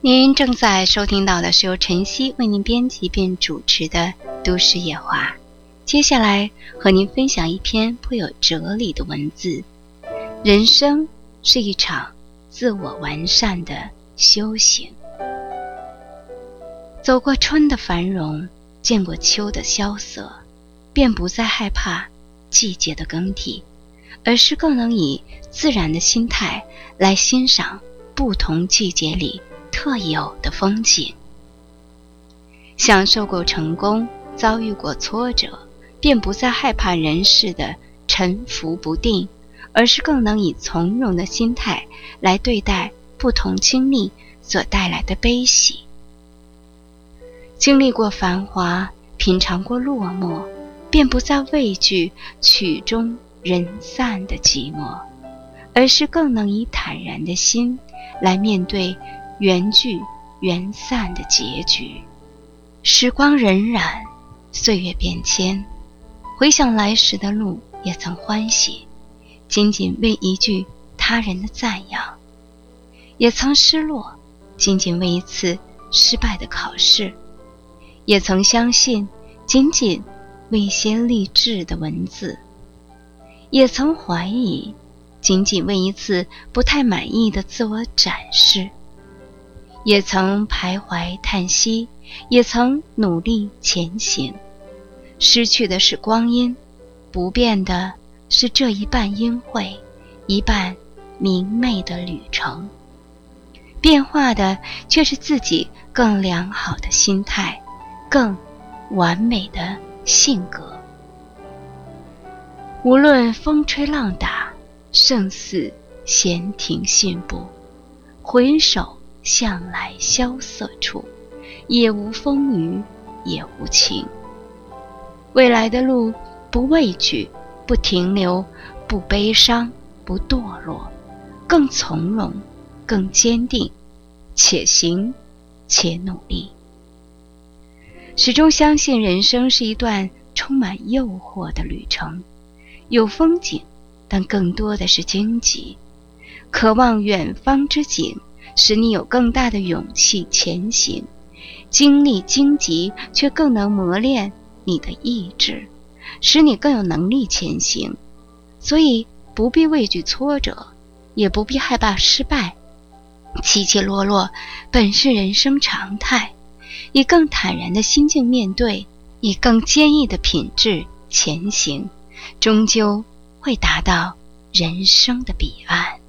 您正在收听到的是由晨曦为您编辑并主持的都市夜话。接下来和您分享一篇颇有哲理的文字。人生是一场自我完善的修行。走过春的繁荣，见过秋的萧瑟，便不再害怕季节的更替，而是更能以自然的心态来欣赏不同季节里特有的风景。享受过成功，遭遇过挫折，便不再害怕人世的沉浮不定，而是更能以从容的心态来对待不同经历所带来的悲喜。经历过繁华，品尝过落寞，便不再畏惧曲终人散的寂寞，而是更能以坦然的心来面对缘聚缘散的结局。时光荏苒，岁月变迁，回想来时的路，也曾欢喜，仅仅为一句他人的赞扬；也曾失落，仅仅为一次失败的考试；也曾相信，仅仅为一些励志的文字；也曾怀疑，仅仅为一次不太满意的自我展示；也曾徘徊叹息，也曾努力前行。失去的是光阴，不变的是这一半阴晦，一半明媚的旅程。变化的却是自己更良好的心态，更完美的性格。无论风吹浪打，胜似闲庭信步，回首向来萧瑟处，也无风雨也无晴。未来的路，不畏惧，不停留，不悲伤，不堕落，更从容，更坚定，且行且努力。始终相信人生是一段充满诱惑的旅程，有风景，但更多的是荆棘。渴望远方之景，使你有更大的勇气前行。经历荆棘，却更能磨练你的意志，使你更有能力前行。所以不必畏惧挫折，也不必害怕失败。起起落落本是人生常态，以更坦然的心境面对，以更坚毅的品质前行，终究会达到人生的彼岸。